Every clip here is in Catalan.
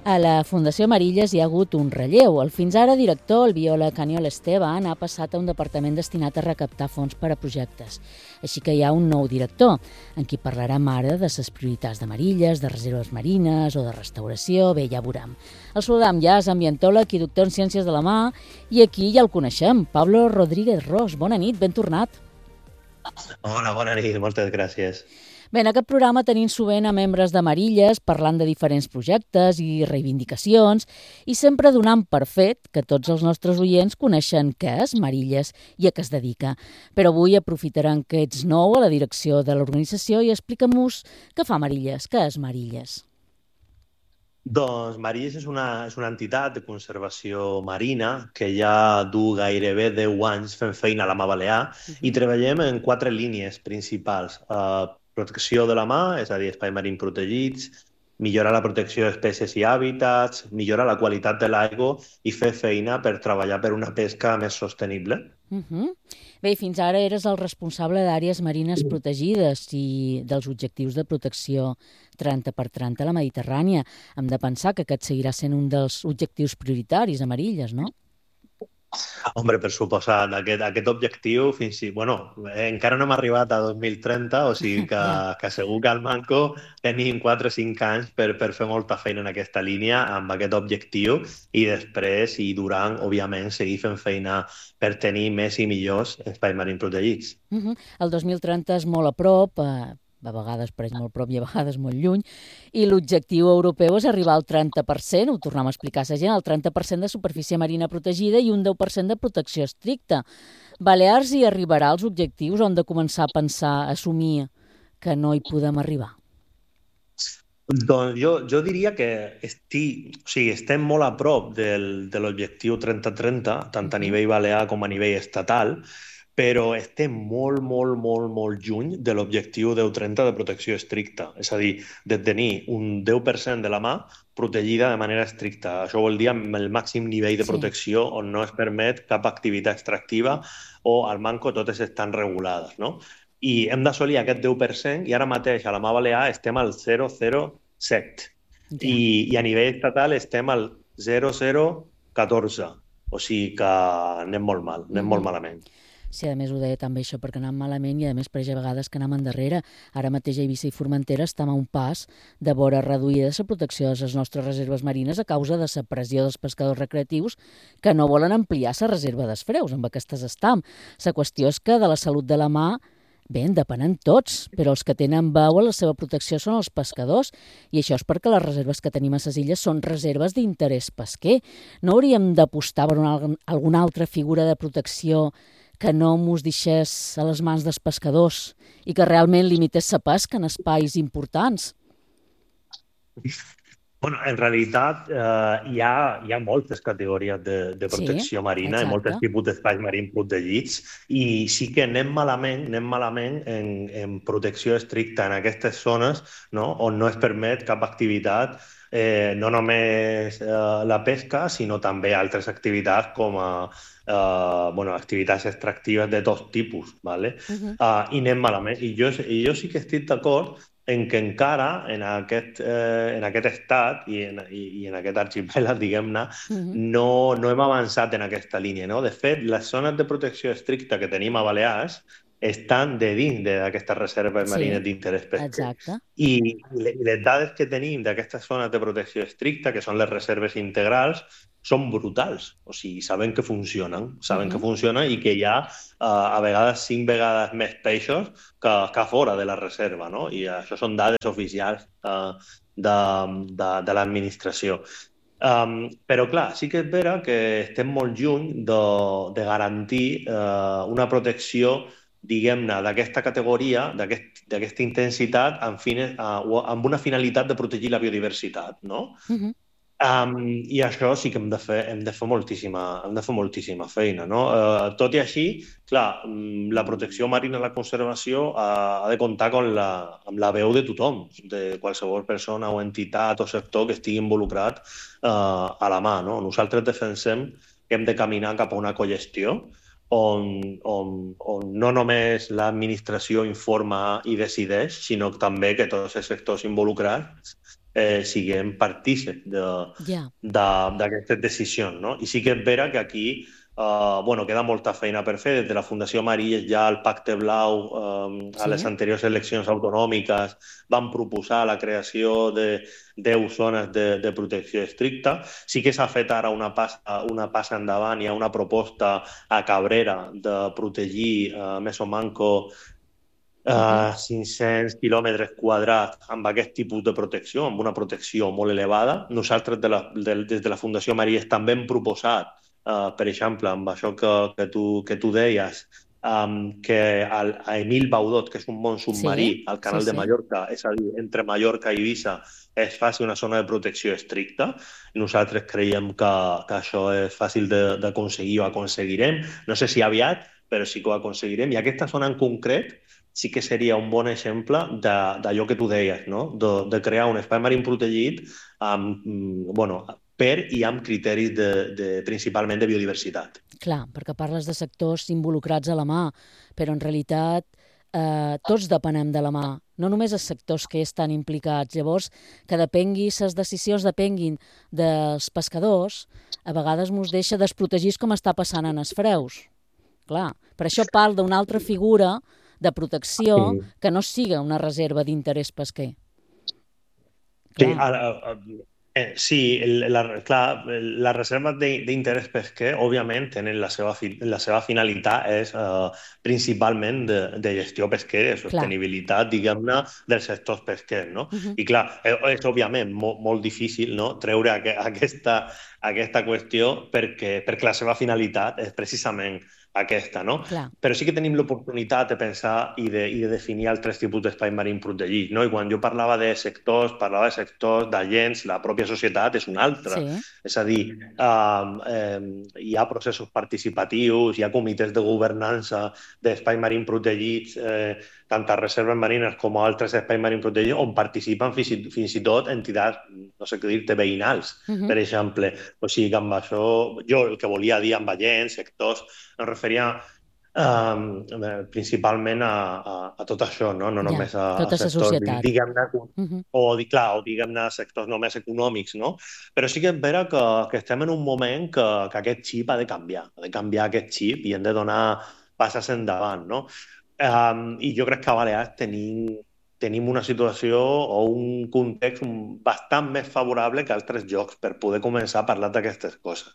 A la Fundació Marilles hi ha hagut un relleu. El fins ara director, el biòleg Aniol Esteban, ha passat a un departament destinat a recaptar fons per a projectes. Així que hi ha un nou director, en qui parlarem ara de les prioritats de Marilles, de reserves marines o de restauració. Bé, ja veurem. El saludam ja, és ambientòleg i doctor en Ciències de la Mà, i aquí ja el coneixem, Pablo Rodríguez Ros. Bona nit, ben tornat. Hola, bona nit, moltes gràcies. Bé, en aquest programa tenim sovint a membres de Marilles parlant de diferents projectes i reivindicacions i sempre donant per fet que tots els nostres oients coneixen què és Marilles i a què es dedica. Però avui aprofitarem que ets nou a la direcció de l'organització i explica'm-nos què fa Marilles, què és Marilles. Doncs Marilles és una entitat de conservació marina que ja du gairebé 10 anys fent feina a la Mà Balear i treballem en 4 línies principals. Protecció de la mà, és a dir, espais marins protegits, millorar la protecció d'espècies i hàbitats, millorar la qualitat de l'aigua i fer feina per treballar per una pesca més sostenible. Bé, fins ara eres el responsable d'àrees marines protegides i dels objectius de protecció 30x30 a la Mediterrània. Hem de pensar que aquest seguirà sent un dels objectius prioritaris a Marilles, no? Hombre, per suposat, aquest objectiu encara no hem arribat a 2030, o sigui que segur que al Manco tenim 4 o 5 anys per fer molta feina en aquesta línia amb aquest objectiu i després i durant, òbviament, seguir fent feina per tenir més i millors espais marins protegits. El 2030 és molt a prop, a vegades pareix molt prop i a vegades molt lluny, i l'objectiu europeu és arribar al 30%, ho tornem a explicar a la gent, el 30% de superfície marina protegida i un 10% de protecció estricta. Balears hi arribarà als objectius o hem de començar a pensar, a assumir que no hi podem arribar? Doncs jo diria que estem molt a prop de l'objectiu 30-30, tant a nivell balear com a nivell estatal, però estem molt lluny de l'objectiu 10-30 de protecció estricta. És a dir, de tenir un 10% de la mà protegida de manera estricta. Això vol dir amb el màxim nivell de protecció on no es permet cap activitat extractiva o al Manco totes estan regulades, no? I hem d'assolir aquest 10% i ara mateix a la Mà Balear estem al 0,07 i a nivell estatal estem al 0,014. O sigui que anem molt mal, anem molt malament. Sí, a més ho deia també això, perquè anem malament i a més pareix a vegades que anem endarrere. Ara mateix a Eivissa i Formentera estem a un pas de veure reduïda la protecció de les nostres reserves marines a causa de la pressió dels pescadors recreatius que no volen ampliar la reserva dels freus, amb aquestes estam. La qüestió és que de la salut de la mà en depenen tots, però els que tenen veu a la seva protecció són els pescadors, i això és perquè les reserves que tenim a les illes són reserves d'interès pesquer. No hauríem d'apostar per alguna altra figura de protecció que no mos deixés a les mans dels pescadors i que realment limités la pesca en espais importants? Bueno, en realitat hi ha moltes categories de protecció marina i molts tipus d'espais marins protegits i sí que anem malament en protecció estricta en aquestes zones, no? On no es permet cap activitat, no només la pesca, sinó també altres activitats com activitats extractives de tot tipus, ¿vale? I anem malament. I jo sí que estic d'acord en que encara en aquest estat i en aquest arxipèlag, diguem-ne, no hem avançat en aquesta línia, no? De fet, les zones de protecció estricta que tenim a Balears estan de dins d'aquestes reserves marines d'interès pesquer. I les dades que tenim d'aquestes zones de protecció estricta, que són les reserves integrals, són brutals. O sigui, saben que funcionen i que hi ha a vegades 5 vegades més peixos que fora de la reserva, no? I això són dades oficials de l'administració. Però, clar, sí que és vera que estem molt lluny de garantir una protecció, diguem-ne, d'aquesta categoria, d'aquesta intensitat, amb una finalitat de protegir la biodiversitat, no? I això sí que hem de fer moltíssima feina, no? Tot i així, clar, la protecció marina i la conservació ha de comptar amb la veu de tothom, de qualsevol persona o entitat o sector que estigui involucrat a la mà, no? Nosaltres defensem que hem de caminar cap a una cogestió on no només l'administració informa i decideix, sinó també que tots els sectors involucrats siguem partícips Ja, d'aquestes decisions, no? I sí que és vera que aquí queda molta feina per fer. Des de la Fundació Marilles ja el Pacte Blau, a les sí. anteriors eleccions autonòmiques, van proposar la creació de 10 zones de protecció estricta. Sí que s'ha fet ara una passa endavant. Hi ha una proposta a Cabrera de protegir més o manco 500 quilòmetres quadrats amb aquest tipus de protecció, amb una protecció molt elevada. Nosaltres des de la Fundació Maries també hem proposat, per exemple, amb això que tu deies, que a Emil Baudot, que és un món Sí, submarí al sí, canal de sí. Mallorca, és a dir, entre Mallorca i Eivissa, es faci una zona de protecció estricta. I nosaltres creiem que això és fàcil d'aconseguir, o aconseguirem. No sé si aviat, però sí que ho aconseguirem. I aquesta zona en concret sí que seria un bon exemple d'allò que tu deies, no? De crear un espai marí protegit per i amb criteris principalment de biodiversitat. Clar, perquè parles de sectors involucrats a la mà, però en realitat tots depenem de la mà, no només els sectors que estan implicats. Llavors, que les decisions depenguin dels pescadors, a vegades mos deixa desprotegits com està passant en els freus. Clar, per això parla d'una altra figura de protecció Mm. que no siga una reserva d'interès pesquer. Sí, Clar, sí, clar, les reserves d'interès pesquer, òbviament, tenen la seva finalitat és principalment de gestió pesquera, de clar. sostenibilitat, diguem-ne, dels sectors pesquers, no? Uh I clar, és òbviament molt difícil, no?, treure aquesta qüestió perquè la seva finalitat és precisament aquesta, no? Clar. Però sí que tenim l'oportunitat de pensar i de definir altres tipus d'espai marín protegit, no? I quan jo parlava de sectors, d'agents, la pròpia societat és una altra. Sí. És a dir, hi ha processos participatius, hi ha comitès de governança d'espais marins protegits, tant a reserves marines com a altres espais marins protegits, on participen fins i tot entitats, no sé què dir-te, veïnals, per exemple. O sigui que amb això, jo el que volia dir amb agents, sectors, em referia principalment a tot això, no? No Ja, només a tota la sectors, societat. diguem-ne, o diguem-ne sectors només econòmics, no? Però sí que és vera que estem en un moment que aquest xip ha de canviar aquest xip i hem de donar passes endavant, no? I jo crec que a Balears tenim una situació o un context bastant més favorable que altres llocs per poder començar a parlar d'aquestes coses.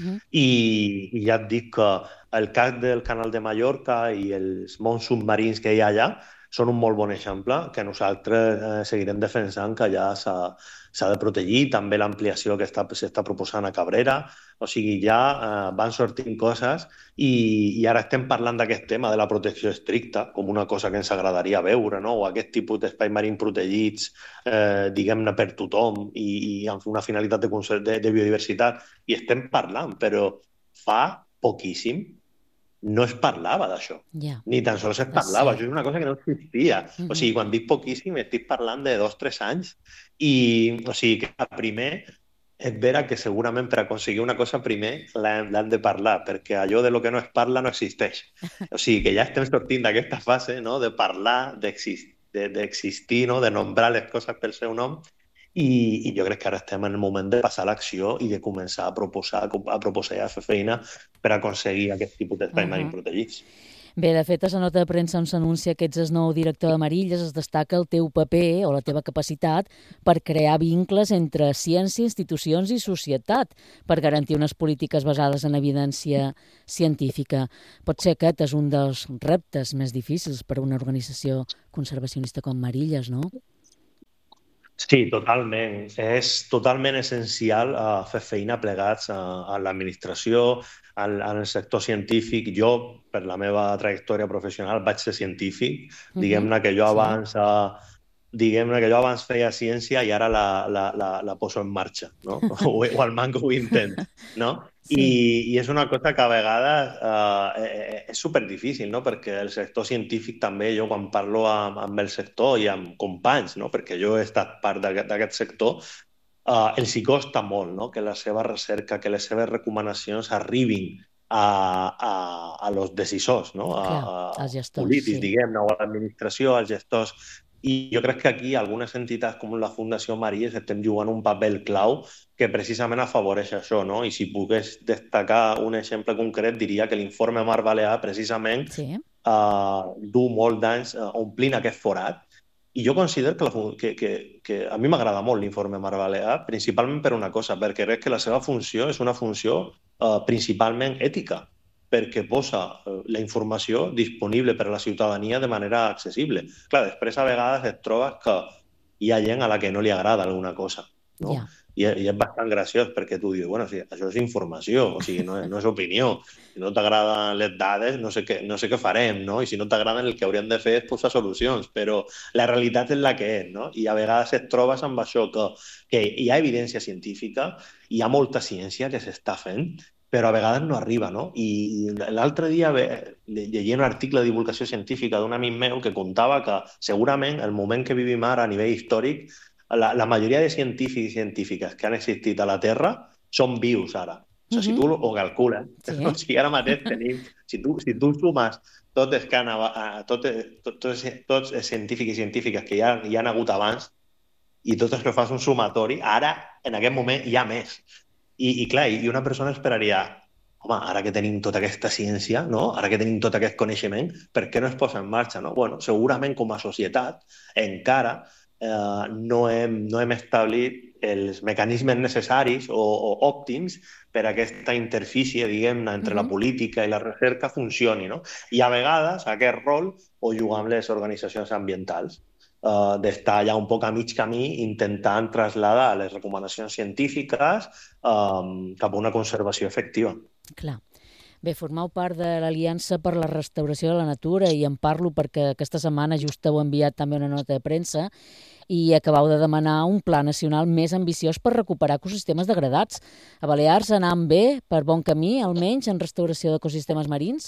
I ja et dic que el cas del Canal de Mallorca i els mons submarins que hi ha allà són un molt bon exemple que nosaltres seguirem defensant que allà s'ha de protegir. També l'ampliació que s'està proposant a Cabrera. O sigui, ja van sortint coses i ara estem parlant d'aquest tema de la protecció estricta com una cosa que ens agradaria veure, no? O aquest tipus d'espais marins protegits, diguem-ne, per tothom i amb una finalitat de biodiversitat. I estem parlant, però fa poquíssim no es parlava d'això. Ja, Ni tan sols es és parlava. Això és cert. una cosa que no existia. O sigui, quan dic poquíssim, estic parlant de 2 o 3 anys. I, o sigui, que primer és vera que segurament per aconseguir una cosa primer l'hem de parlar, perquè allò de lo que no es parla no existeix. O sigui, que ja estem sortint d'aquesta fase, no?, de parlar, d'existir, no?, de nombrar les coses pel seu nom. I jo crec que ara estem en el moment de passar a l'acció i de començar a proposar i a fer feina per aconseguir aquest tipus d'espais marins protegits. Bé, de fet, a la nota de premsa on s'anuncia que ets el nou director de Marilles es destaca el teu paper o la teva capacitat per crear vincles entre ciència, institucions i societat per garantir unes polítiques basades en evidència científica. Pot ser aquest és un dels reptes més difícils per a una organització conservacionista com Marilles, no? Sí, totalment. És totalment essencial fer feina plegats a l'administració, en el sector científic. Jo, per la meva trajectòria professional, vaig ser científic. Diguem-ne que jo Sí. abans diguem-ne que jo abans feia ciència i ara la poso en marxa, no? O al manco ho intent, no? Sí. I és una cosa que a vegades és superdifícil, no? Perquè el sector científic també, jo quan parlo amb el sector i amb companys, no? Perquè jo he estat part d'aquest sector, els hi costa molt, no?, que la seva recerca, que les seves recomanacions arribin a los decisors, no?, Clar, a els gestors, polítics, sí. diguem-ne, o a l'administració, als gestors. I jo crec que aquí algunes entitats com la Fundació Maries estem jugant un paper clau que precisament afavoreix això, no? I si pogués destacar un exemple concret, diria que l'informe Mar Balear precisament Sí. du molt d'anys omplint aquest forat. I jo considero que a mi m'agrada molt l'informe Mar Balear, principalment per una cosa, perquè crec que la seva funció és una funció principalment ètica, perquè posa la informació disponible per a la ciutadania de manera accessible. Clar, després a vegades et trobes que hi ha gent a la que no li agrada alguna cosa, no? Ja. I és bastant graciós perquè tu dius, bueno, sí, això és informació, o sigui, no és opinió. Si no t'agraden les dades, no sé què farem, no? I si no t'agraden, el que hauríem de fer és posar solucions, però la realitat és la que és, no? I a vegades et trobes amb això que hi ha evidència científica, hi ha molta ciència que s'està fent, però a vegades no arriba, no? I l'altre dia llegia un article de divulgació científica d'un amic meu que contava que segurament el moment que vivim ara a nivell històric, la majoria de científics i científiques que han existit a la Terra són vius ara. O sigui, si tu ho calcules, Sí. o sigui, ara mateix tenim... Si tu sumes tots els, tots els científics i científiques que hi han hagut abans i tot el que fas un sumatori, ara, en aquest moment, hi ha més. I clar, i una persona esperaria, home, ara que tenim tota aquesta ciència, no? Ara que tenim tot aquest coneixement, per què no es posa en marxa? No? Bueno, segurament com a societat encara no hem establit els mecanismes necessaris o òptims per a aquesta interfície, diguem-ne, entre la política i la recerca funcioni, no? I a vegades aquest rol ho juguen les organitzacions ambientals, d'estar allà un poc a mig camí intentant traslladar les recomanacions científiques cap a una conservació efectiva. Clar. Bé, formeu part de l'Aliança per la Restauració de la Natura i en parlo perquè aquesta setmana just heu enviat també una nota de premsa i acabeu de demanar un pla nacional més ambiciós per recuperar ecosistemes degradats. A Balears anam bé, per bon camí, almenys, en restauració d'ecosistemes marins?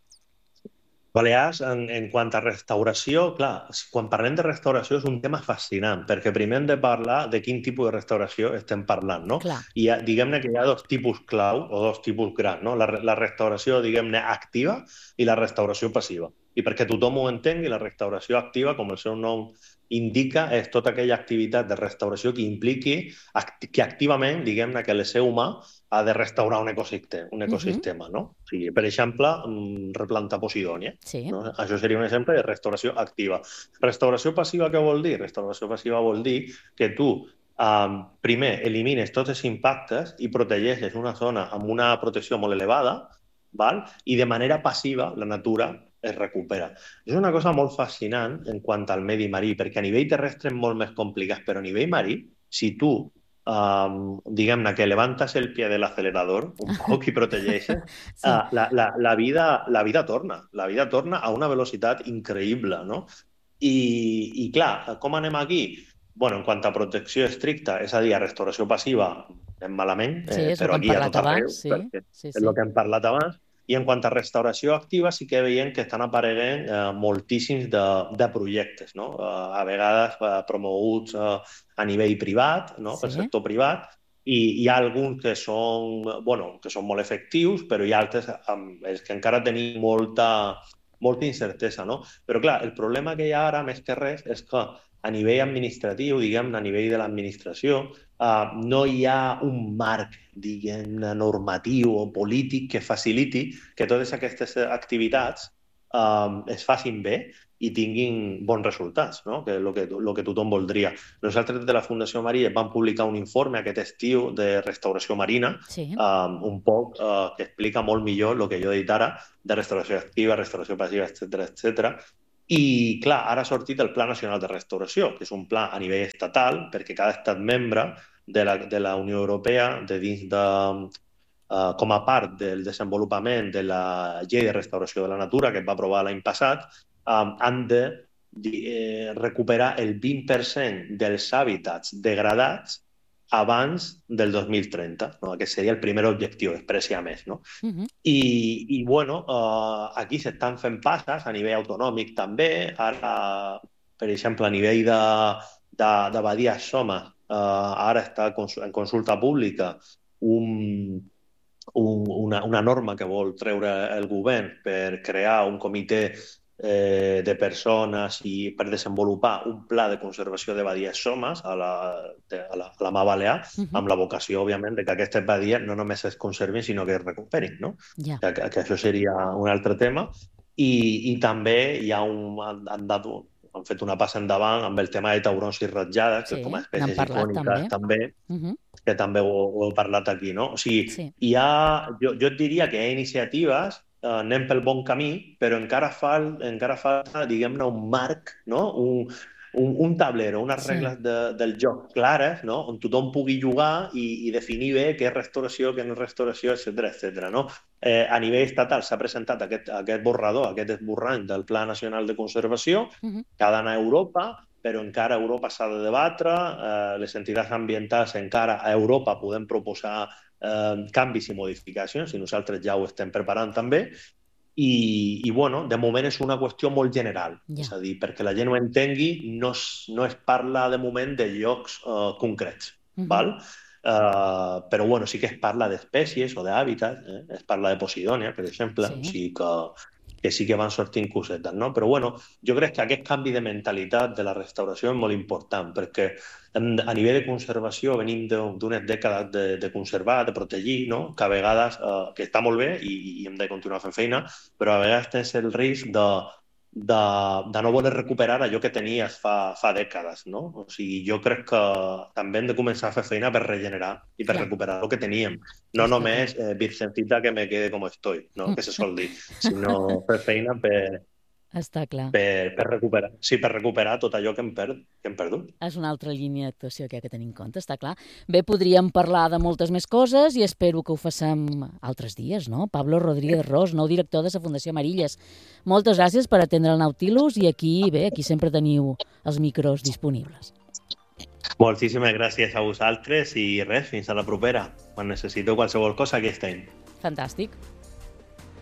Balears, en quant a restauració, clar, quan parlem de restauració és un tema fascinant, perquè primer hem de parlar de quin tipus de restauració estem parlant, no? Clar. I diguem-ne que hi ha dos tipus clau o dos tipus grans, no? La restauració, diguem-ne, activa i la restauració passiva. I perquè tothom ho entengui, la restauració activa, com el seu nom indica, és tota aquella activitat de restauració que impliqui que activament, diguem-ne, que l'ésser humà ha de restaurar un ecosistema, no? O sigui, per exemple, replantar Posidònia. Sí. No? Això seria un exemple de restauració activa. Restauració passiva què vol dir? Restauració passiva vol dir que tu primer elimines tots els impactes i protegeixes una zona amb una protecció molt elevada, val? I de manera passiva la natura es recupera. És una cosa molt fascinant en quant al medi marí, perquè a nivell terrestre és molt més complicat, però a nivell marí, si tu diguem-ne que levantes el pie del acelerador un poc i protegeixes, Sí. la vida torna a una velocitat increïble, no? I clar, com anem aquí? Bueno, en quant a protecció estricta, és a dir, a restauració passiva, anem malament, Sí, és el però que hem aquí a parlat tot arreu, abans, sí. perquè Sí, és el sí. que hem parlat abans. I en quant a restauració activa sí que veiem que estan apareguent moltíssims de projectes, no? A vegades promoguts a nivell privat, no? Pel Sí. sector privat, i hi ha alguns que són, bueno, que són molt efectius, però hi ha altres és que encara tenim molta incertesa, no? Però clar, el problema que hi ha ara, més que res, és que a nivell administratiu, diguem-ne, a nivell de l'administració, no hi ha un marc, diguem-ne, normatiu o polític que faciliti que totes aquestes activitats es facin bé i tinguin bons resultats, no? Que és el que tothom voldria. Nosaltres des de la Fundació Maria vam publicar un informe aquest estiu de restauració marina, Sí. un poc que explica molt millor el que jo he dit ara, de restauració activa, restauració passiva, etc. I, clar, ara ha sortit el Pla Nacional de Restauració, que és un pla a nivell estatal, perquè cada estat membre de la Unió Europea, de dins de, com a part del desenvolupament de la Llei de Restauració de la Natura, que es va aprovar l'any passat, han de recuperar el 20% dels hàbitats degradats abans del 2030, no? Aquest seria el primer objectiu, després hi ha més, no? I bueno, aquí s'estan fent passes a nivell autonòmic també. Ara, per exemple, a nivell de Badias Soma, ara està en consulta pública una norma que vol treure el govern per crear un comitè de persones i per desenvolupar un pla de conservació de badies somes a la Mà Balear, amb la vocació, òbviament, de que aquestes badies no només es conservin, sinó que es recuperin, no? Ja. Que això seria un altre tema. I també hi ha han fet una passa endavant amb el tema de taurons i ratllades, que com a espècies icòniques també, que també ho he parlat aquí, no? O sigui, jo et diria que hi ha iniciatives, anem pel bon camí, però encara falta, diguem-ne, un marc, no? Un tablero, unes regles del joc clares, no? On tothom pugui jugar i definir bé què és restauració, què no és restauració, etc. no? A nivell estatal s'ha presentat aquest borrador, aquest esborrany del Pla Nacional de Conservació, que ha d'anar a Europa, però encara a Europa s'ha de debatre, les entitats ambientals encara a Europa podem proposar canvis i modificacions, i nosaltres ja ho estem preparant també, i bueno, de moment és una qüestió molt general, és a dir, perquè la gent ho entengui, no es parla de moment de llocs concrets, val? Però bueno, sí que es parla d'espècies o d'hàbitats, es parla de Posidònia, per exemple, o sigui que sí que van sortint cosetes, no? Però bueno, jo crec que aquest canvi de mentalitat de la restauració és molt important, perquè a nivell de conservació venim d'unes dècades de conservar, de protegir, no? Que a vegades, que està molt bé i hem de continuar fent feina, però a vegades tens el risc de no voler recuperar allò que tenies fa dècades, no? O sigui, jo crec que també hem de començar a fer feina per regenerar i per recuperar el que teníem. No només virgencita que me quede como estoy, no? Que se sol dir, sinó fer feina per recuperar. Sí, per recuperar tot allò que hem perdut. És una altra línia d'actuació que tenim en compte, està clar. Bé, podríem parlar de moltes més coses i espero que ho façam altres dies, no? Pablo Rodríguez Ros, nou director de la Fundació Amarilles. Moltes gràcies per atendre el Nautilus i aquí sempre teniu els micros disponibles. Moltíssimes gràcies a vosaltres i res, fins a la propera. Quan necessiteu qualsevol cosa, aquí estem. Fantàstic.